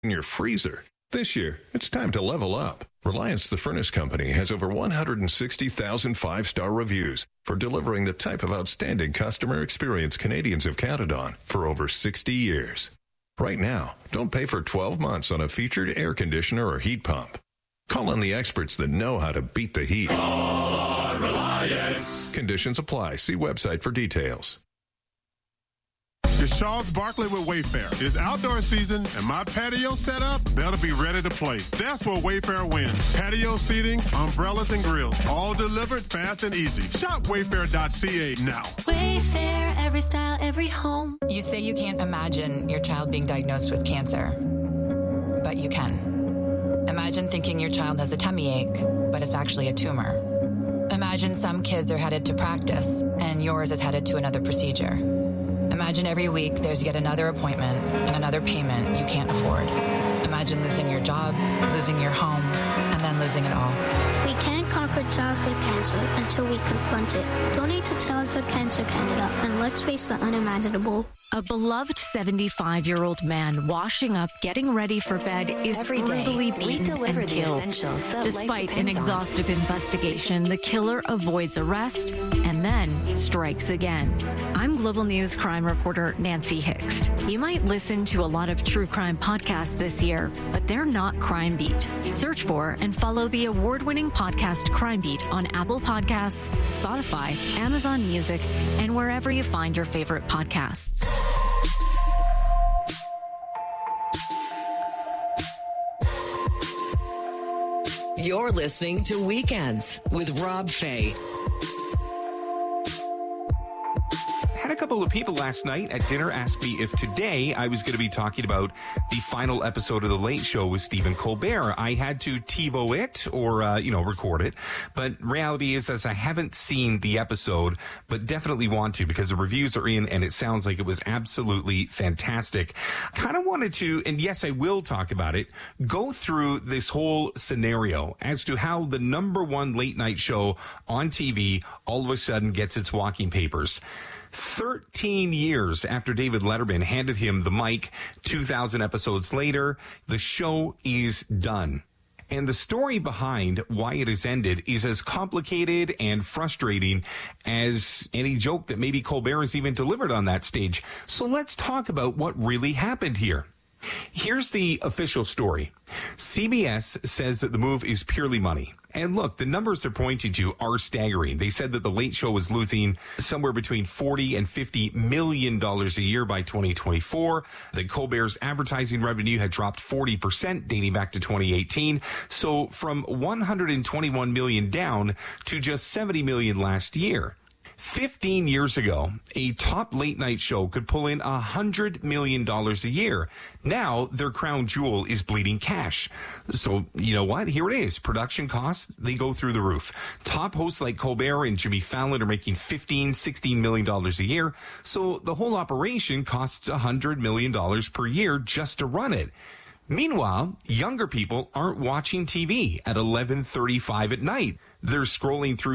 in your freezer. This year, it's time to level up. Reliance the Furnace Company has over 160,000 five-star reviews for delivering the type of outstanding customer experience Canadians have counted on for over 60 years. Right now, don't pay for 12 months on a featured air conditioner or heat pump. Call on the experts that know how to beat the heat. Call on Reliance. Conditions apply. See website for details. It's Charles Barkley with Wayfair. It's outdoor season, and my patio setup better be ready to play. That's where Wayfair wins. Patio seating, umbrellas, and grills, all delivered fast and easy. Shop wayfair.ca now. Wayfair, every style, every home. You say you can't imagine your child being diagnosed with cancer, but you can. Imagine thinking your child has a tummy ache, but it's actually a tumor. Imagine some kids are headed to practice, and yours is headed to another procedure. Imagine every week there's yet another appointment and another payment you can't afford. Imagine losing your job, losing your home, and then losing it all. We can't conquer childhood cancer until we confront it. Donate to Childhood Cancer Canada, and let's face the unimaginable. A beloved 75-year-old man washing up, getting ready for bed is brutally beaten and killed. Despite an exhaustive investigation, the killer avoids arrest and then strikes again. I'm Global News crime reporter Nancy Hixt. You might listen to a lot of true crime podcasts this year, but they're not Crime Beat. Search for and follow the award-winning podcast Crime Beat on Apple Podcasts, Spotify, Amazon Music, and wherever you find your favorite podcasts. You're listening to Weekends with Rob Fay. Had a couple of people last night at dinner ask me if today I was going to be talking about the final episode of The Late Show with Stephen Colbert. I had to TiVo it or, record it. But reality is, as I haven't seen the episode, but definitely want to because the reviews are in and it sounds like it was absolutely fantastic. Kind of wanted to, and yes, I will talk about it, go through this whole scenario as to how the number one late night show on TV all of a sudden gets its walking papers. 13 years after David Letterman handed him the mic, 2,000 episodes later, the show is done. And the story behind why it has ended is as complicated and frustrating as any joke that maybe Colbert has even delivered on that stage. So let's talk about what really happened here. Here's the official story. CBS says that the move is purely money. And look, the numbers they're pointing to are staggering. They said that The Late Show was losing somewhere between $40 and $50 million a year by 2024. That Colbert's advertising revenue had dropped 40% dating back to 2018. So from $121 million down to just $70 million last year. 15 years ago, a top late night show could pull in $100 million a year. Now their crown jewel is bleeding cash. So you know what? Here it is. Production costs, they go through the roof. Top hosts like Colbert and Jimmy Fallon are making $16 million a year. So the whole operation costs $100 million per year just to run it. Meanwhile, younger people aren't watching TV at 11:35 at night. They're scrolling through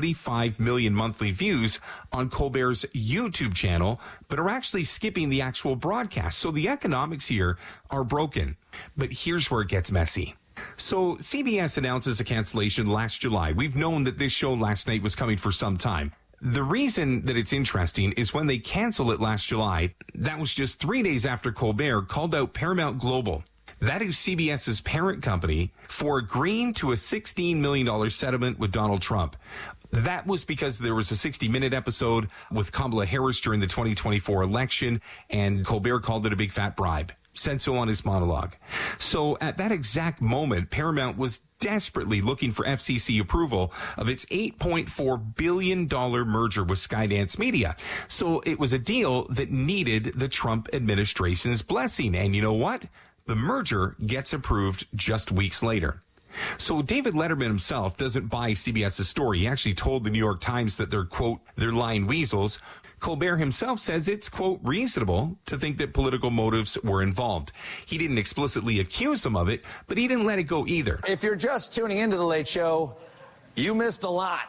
75 million monthly views on Colbert's YouTube channel, but are actually skipping the actual broadcast. So the economics here are broken. But here's where it gets messy. So CBS announces a cancellation last July. We've known that this show last night was coming for some time. The reason that it's interesting is when they canceled it last July, that was just 3 days after Colbert called out Paramount Global. That is CBS's parent company for agreeing to a $16 million settlement with Donald Trump. That was because there was a 60-minute episode with Kamala Harris during the 2024 election, and Colbert called it a big fat bribe. Said so on his monologue. So at that exact moment, Paramount was desperately looking for FCC approval of its $8.4 billion merger with Skydance Media. So it was a deal that needed the Trump administration's blessing. And you know what? The merger gets approved just weeks later. So David Letterman himself doesn't buy CBS's story. He actually told the New York Times that they're, quote, they're lying weasels. Colbert himself says it's, quote, reasonable to think that political motives were involved. He didn't explicitly accuse them of it, but he didn't let it go either. If you're just tuning into The Late Show, you missed a lot.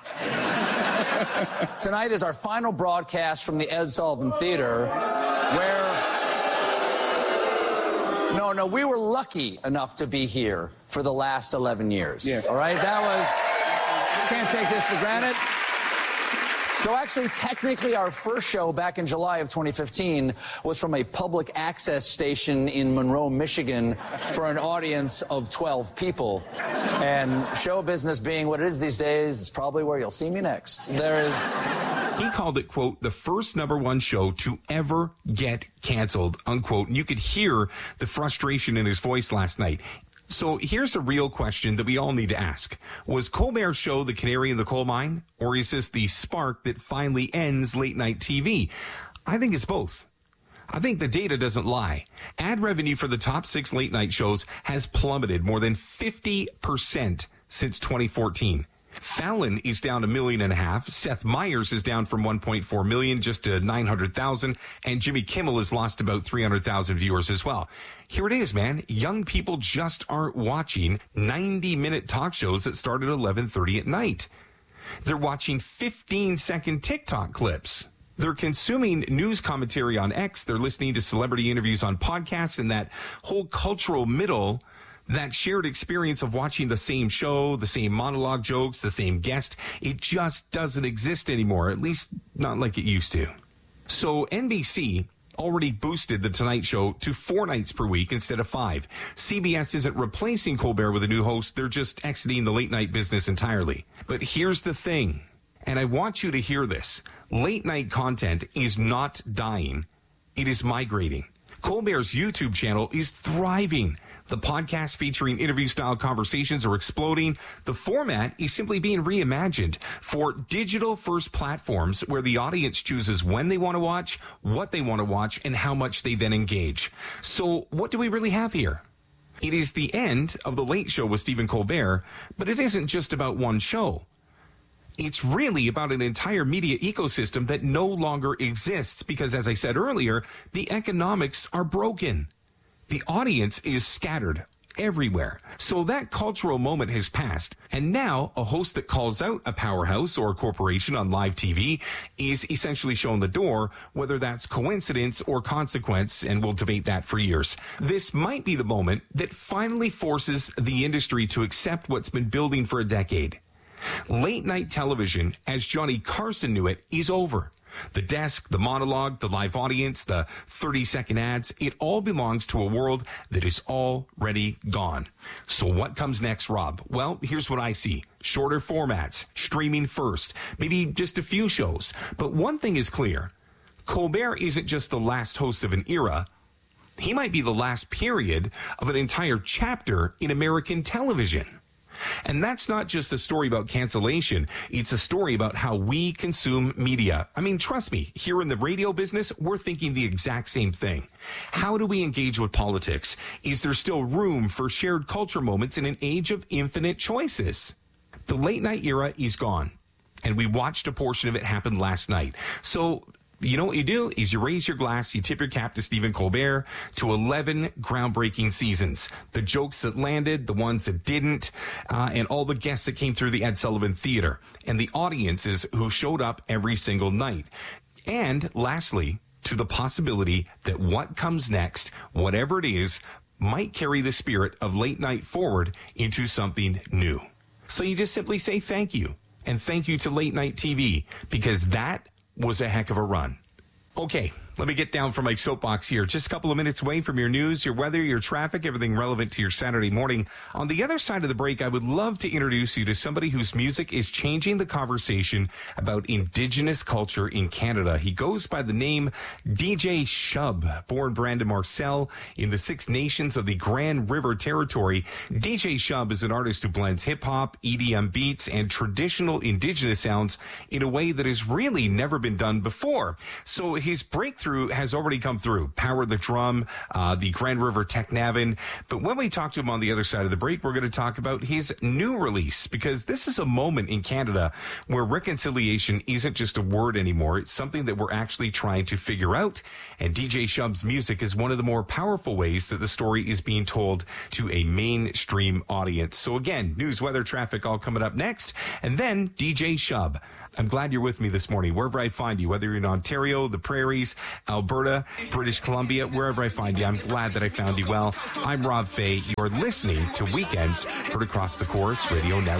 Tonight is our final broadcast from the Ed Sullivan Theater, where No, we were lucky enough to be here for the last 11 years. Yes. All right? Can't take this for granted. So actually, technically, our first show back in July of 2015 was from a public access station in Monroe, Michigan, for an audience of 12 people. And show business being what it is these days, it's probably where you'll see me next. He called it, quote, the first #1 show to ever get canceled, unquote. And you could hear the frustration in his voice last night. So here's a real question that we all need to ask. Was Colbert's show the canary in the coal mine, or is this the spark that finally ends late night TV? I think it's both. I think the data doesn't lie. Ad revenue for the top 6 late night shows has plummeted more than 50% since 2014. Fallon is down $1.5 million. Seth Meyers is down from 1.4 million just to 900,000. And Jimmy Kimmel has lost about 300,000 viewers as well. Here it is, man. Young people just aren't watching 90-minute talk shows that start at 11:30 at night. They're watching 15-second TikTok clips. They're consuming news commentary on X. They're listening to celebrity interviews on podcasts, and that whole cultural middle, that shared experience of watching the same show, the same monologue jokes, the same guest, it just doesn't exist anymore, at least not like it used to. So NBC already boosted The Tonight Show to 4 nights per week instead of 5. CBS isn't replacing Colbert with a new host. They're just exiting the late night business entirely. But here's the thing, and I want you to hear this. Late night content is not dying. It is migrating. Colbert's YouTube channel is thriving. The podcasts featuring interview-style conversations are exploding. The format is simply being reimagined for digital-first platforms where the audience chooses when they want to watch, what they want to watch, and how much they then engage. So what do we really have here? It is the end of The Late Show with Stephen Colbert, but it isn't just about one show. It's really about an entire media ecosystem that no longer exists because, as I said earlier, the economics are broken. The audience is scattered everywhere. So that cultural moment has passed, and now a host that calls out a powerhouse or a corporation on live TV is essentially shown the door, whether that's coincidence or consequence, and we'll debate that for years. This might be the moment that finally forces the industry to accept what's been building for a decade. Late night television, as Johnny Carson knew it, is over. The desk, the monologue, the live audience, the 30-second ads, it all belongs to a world that is already gone. So what comes next, Rob? Well, here's what I see. Shorter formats, streaming first, maybe just a few shows. But one thing is clear. Colbert isn't just the last host of an era. He might be the last period of an entire chapter in American television. And that's not just a story about cancellation. It's a story about how we consume media. I mean, trust me, here in the radio business, we're thinking the exact same thing. How do we engage with politics? Is there still room for shared culture moments in an age of infinite choices? The late night era is gone, and we watched a portion of it happen last night. So you know what you do is you raise your glass, you tip your cap to Stephen Colbert, to 11 groundbreaking seasons. The jokes that landed, the ones that didn't, and all the guests that came through the Ed Sullivan Theater, and the audiences who showed up every single night. And lastly, to the possibility that what comes next, whatever it is, might carry the spirit of late night forward into something new. So you just simply say thank you, and thank you to late night TV, because that was a heck of a run. Okay, let me get down from my soapbox here. Just a couple of minutes away from your news, your weather, your traffic, everything relevant to your Saturday morning. On the other side of the break, I would love to introduce you to somebody whose music is changing the conversation about Indigenous culture in Canada. He goes by the name DJ Shub, born Brandon Marcel in the Six Nations of the Grand River Territory. DJ Shub is an artist who blends hip-hop, EDM beats, and traditional Indigenous sounds in a way that has really never been done before. So his breakthrough has already come through. Power the Drum, the Grand River Technavin. But when we talk to him on the other side of the break, we're going to talk about his new release, because this is a moment in Canada where reconciliation isn't just a word anymore. It's something that we're actually trying to figure out. And DJ Shub's music is one of the more powerful ways that the story is being told to a mainstream audience. So again, news, weather, traffic, all coming up next. And then DJ Shub. I'm glad you're with me this morning, wherever I find you, whether you're in Ontario, the prairies, Alberta, British Columbia, wherever I find you. I'm glad that I found you well. I'm Rob Fay. You're listening to Weekends, heard across the Chorus Radio Network.